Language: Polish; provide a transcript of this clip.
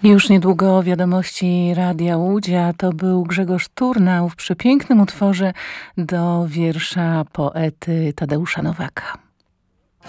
Już niedługo wiadomości Radia Łódź, a to był Grzegorz Turnał w przepięknym utworze do wiersza poety Tadeusza Nowaka.